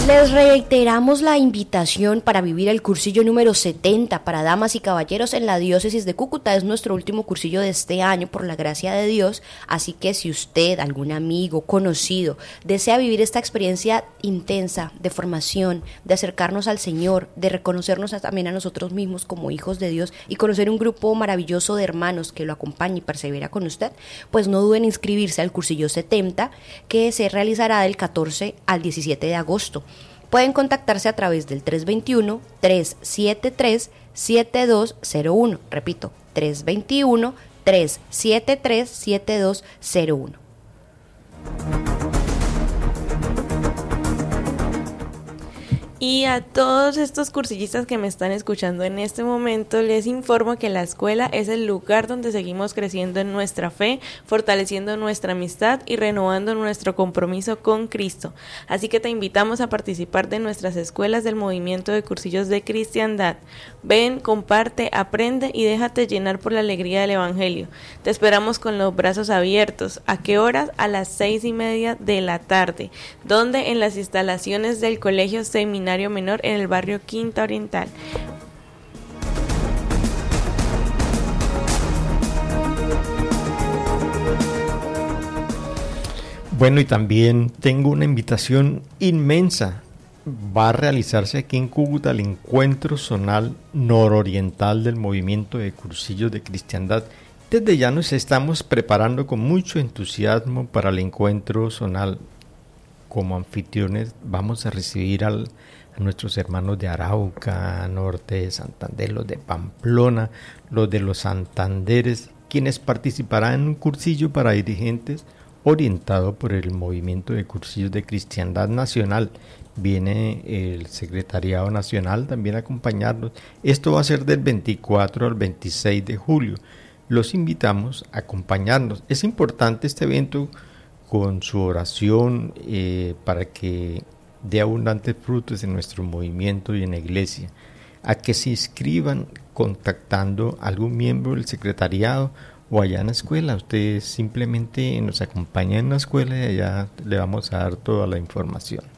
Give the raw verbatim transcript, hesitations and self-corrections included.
Les reiteramos la invitación para vivir el cursillo número setenta para damas y caballeros en la diócesis de Cúcuta. Es nuestro último cursillo de este año, por la gracia de Dios, así que si usted, algún amigo, conocido, desea vivir esta experiencia intensa de formación, de acercarnos al Señor, de reconocernos también a nosotros mismos como hijos de Dios y conocer un grupo maravilloso de hermanos que lo acompañe y persevera con usted, pues no duden en inscribirse al cursillo setenta, que se realizará del catorce al diecisiete de agosto. Pueden contactarse a través del tres dos uno, tres siete tres, siete dos cero uno. Repito, tres dos uno, tres siete tres, siete dos cero uno. Y a todos estos cursillistas que me están escuchando en este momento, les informo que la escuela es el lugar donde seguimos creciendo en nuestra fe, fortaleciendo nuestra amistad y renovando nuestro compromiso con Cristo. Así que te invitamos a participar de nuestras escuelas del movimiento de cursillos de cristiandad. Ven, comparte, aprende y déjate llenar por la alegría del Evangelio. Te esperamos con los brazos abiertos. ¿A qué horas? A las seis y media de la tarde, donde en las instalaciones del Colegio Seminario Menor en el barrio Quinta Oriental. Bueno, y también tengo una invitación inmensa. Va a realizarse aquí en Cúcuta el encuentro zonal nororiental del movimiento de cursillos de cristiandad. Desde ya nos estamos preparando con mucho entusiasmo para el encuentro zonal. Como anfitriones vamos a recibir al, a nuestros hermanos de Arauca, norte de Santander, los de Pamplona, los de los Santanderes, quienes participarán en un cursillo para dirigentes orientado por el movimiento de cursillos de cristiandad nacional. Viene el secretariado nacional también a acompañarnos. Esto va a ser del veinticuatro al veintiséis de julio. Los invitamos a acompañarnos. Es importante este evento con su oración eh, para que dé abundantes frutos en nuestro movimiento y en la iglesia, a que se inscriban contactando a algún miembro del secretariado o allá en la escuela. Ustedes simplemente nos acompañan en la escuela y allá le vamos a dar toda la información.